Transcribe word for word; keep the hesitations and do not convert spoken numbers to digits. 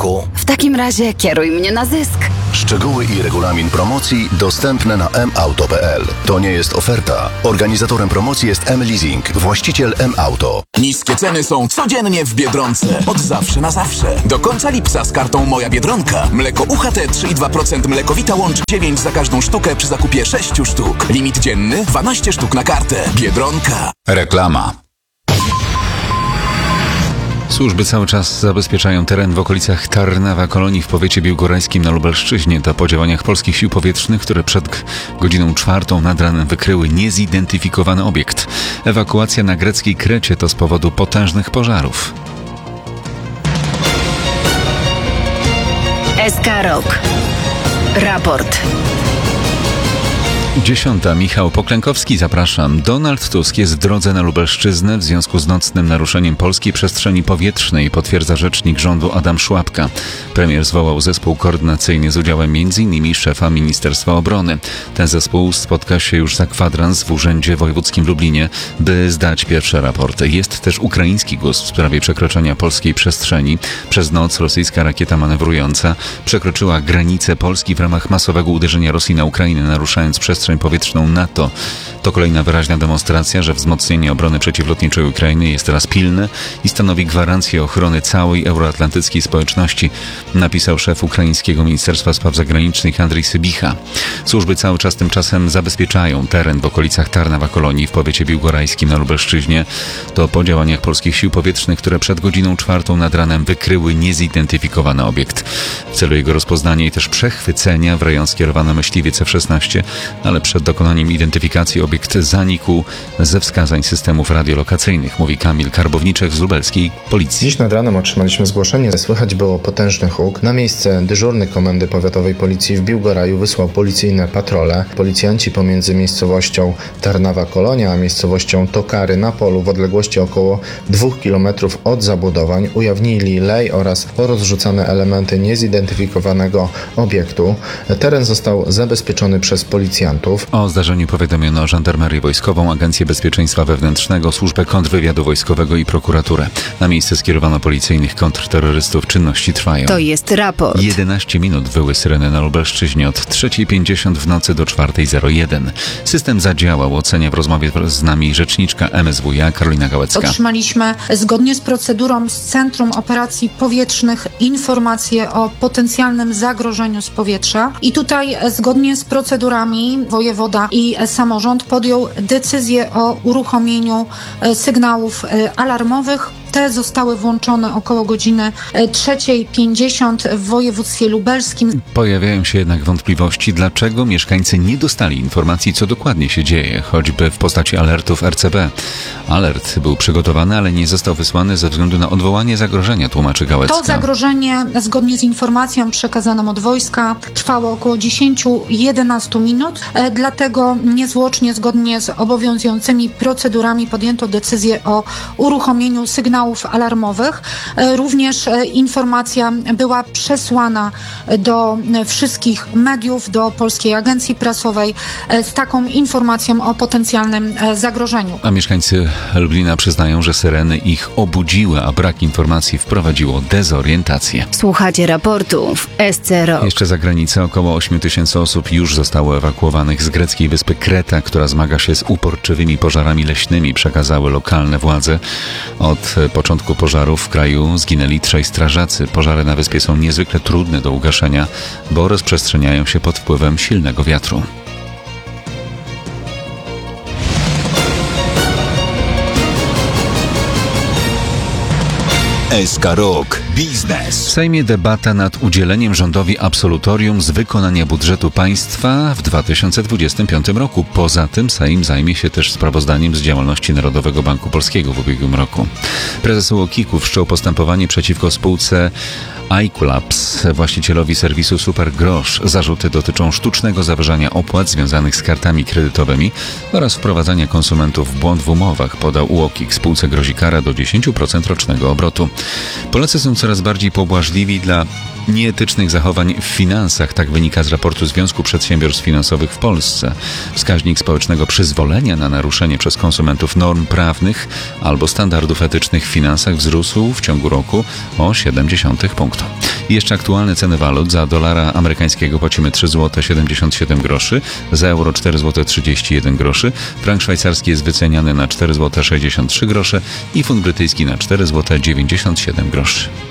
rynku. W takim razie kieruj mnie na zysk. Szczegóły i regulamin promocji dostępne na m auto kropka p l. To nie jest oferta. Organizatorem promocji jest M-Leasing, właściciel M-Auto. Niskie ceny są codziennie w Biedronce. Od zawsze na zawsze. Do końca lipca z kartą Moja Biedronka. Mleko U H T trzy i dwa procent, mlekowita łącz dziewięć za każdą sztukę przy zakupie sześciu sztuk. Limit dzienny dwanaście sztuk na kartę. Biedronka. Reklama. Służby cały czas zabezpieczają teren w okolicach Tarnawa Kolonii w powiecie biłgorajskim na Lubelszczyźnie. To po działaniach polskich sił powietrznych, które przed godziną czwartą nad ranem wykryły niezidentyfikowany obiekt. Ewakuacja na greckiej Krecie to z powodu potężnych pożarów. S K Rok. Raport. Dziesiąta. Michał Poklękowski, zapraszam. Donald Tusk jest w drodze na Lubelszczyznę w związku z nocnym naruszeniem polskiej przestrzeni powietrznej, potwierdza rzecznik rządu Adam Szłapka. Premier zwołał zespół koordynacyjny z udziałem między innymi szefa Ministerstwa Obrony. Ten zespół spotka się już za kwadrans w Urzędzie Wojewódzkim w Lublinie, by zdać pierwsze raporty. Jest też ukraiński głos w sprawie przekroczenia polskiej przestrzeni. Przez noc rosyjska rakieta manewrująca przekroczyła granicę Polski w ramach masowego uderzenia Rosji na Ukrainę, naruszając przestrzeń powietrzną NATO. To kolejna wyraźna demonstracja, że wzmocnienie obrony przeciwlotniczej Ukrainy jest teraz pilne i stanowi gwarancję ochrony całej euroatlantyckiej społeczności, napisał szef ukraińskiego Ministerstwa Spraw Zagranicznych Andrzej Sybicha. Służby cały czas tymczasem zabezpieczają teren w okolicach Tarnawa Kolonii w powiecie biłgorajskim na Lubelszczyźnie. To po działaniach polskich sił powietrznych, które przed godziną czwartą nad ranem wykryły niezidentyfikowany obiekt. W celu jego rozpoznania i też przechwycenia w rejon skierowano myśliwiec F szesnaście, ale przed dokonaniem identyfikacji obiekt zanikł ze wskazań systemów radiolokacyjnych, mówi Kamil Karbowniczek z lubelskiej policji. Dziś nad ranem otrzymaliśmy zgłoszenie, że słychać było potężny huk. Na miejsce dyżurny Komendy Powiatowej Policji w Biłgoraju wysłał policyjne patrole. Policjanci pomiędzy miejscowością Tarnawa Kolonia a miejscowością Tokary na polu w odległości około dwóch kilometrów od zabudowań ujawnili lej oraz porozrzucane elementy niezidentyfikowanego obiektu. Teren został zabezpieczony przez policjantów. O zdarzeniu powiadomiono Żandarmerię Wojskową, Agencję Bezpieczeństwa Wewnętrznego, Służbę Kontrwywiadu Wojskowego i prokuraturę. Na miejsce skierowano policyjnych kontrterrorystów. Czynności trwają. To jest raport. jedenaście minut wyły syreny na Lubelszczyźnie od trzeciej pięćdziesiąt w nocy do czwartej zero jeden. System zadziałał, ocenia w rozmowie z nami rzeczniczka M S W iA Karolina Gałecka. Otrzymaliśmy zgodnie z procedurą z Centrum Operacji Powietrznych informacje o potencjalnym zagrożeniu z powietrza i tutaj zgodnie z procedurami wojewoda i samorząd podjął decyzję o uruchomieniu sygnałów alarmowych. Te zostały włączone około godziny trzeciej pięćdziesiąt w województwie lubelskim. Pojawiają się jednak wątpliwości, dlaczego mieszkańcy nie dostali informacji, co dokładnie się dzieje, choćby w postaci alertów R C B. Alert był przygotowany, ale nie został wysłany ze względu na odwołanie zagrożenia, tłumaczy Gałecka. To zagrożenie, zgodnie z informacją przekazaną od wojska, trwało około dziesięć do jedenastu minut, dlatego niezwłocznie, zgodnie z obowiązującymi procedurami podjęto decyzję o uruchomieniu sygnałów alarmowych. Również informacja była przesłana do wszystkich mediów, do Polskiej Agencji Prasowej z taką informacją o potencjalnym zagrożeniu. A mieszkańcy Lublina przyznają, że syreny ich obudziły, a brak informacji wprowadziło dezorientację. Słuchacie raportu w S C Rok. Jeszcze za granicę około ośmiu tysięcy osób już zostało ewakuowanych z greckiej wyspy Kreta, która zmaga się z uporczywymi pożarami leśnymi, przekazały lokalne władze. Od początku pożarów w kraju zginęli trzej strażacy. Pożary na wyspie są niezwykle trudne do ugaszenia, bo rozprzestrzeniają się pod wpływem silnego wiatru. S K Rok. Biznes. W Sejmie debata nad udzieleniem rządowi absolutorium z wykonania budżetu państwa w dwa tysiące dwudziestym piątym roku. Poza tym Sejm zajmie się też sprawozdaniem z działalności Narodowego Banku Polskiego w ubiegłym roku. Prezes U O K i-u wszczął postępowanie przeciwko spółce iColabs, właścicielowi serwisu Supergrosz. Zarzuty dotyczą sztucznego zawyżania opłat związanych z kartami kredytowymi oraz wprowadzania konsumentów w błąd w umowach, podał U O K i. Spółce grozi kara do dziesięć procent rocznego obrotu. Polacy są coraz bardziej pobłażliwi dla nieetycznych zachowań w finansach. Tak wynika z raportu Związku Przedsiębiorstw Finansowych w Polsce. Wskaźnik społecznego przyzwolenia na naruszenie przez konsumentów norm prawnych albo standardów etycznych w finansach wzrósł w ciągu roku o siedem dziesiątych punktu. I jeszcze aktualne ceny walut. Za dolara amerykańskiego płacimy trzy złote siedemdziesiąt siedem groszy, za euro cztery złote trzydzieści jeden groszy, frank szwajcarski jest wyceniany na cztery złote sześćdziesiąt trzy grosze i funt brytyjski na cztery złote dziewięćdziesiąt siedem groszy.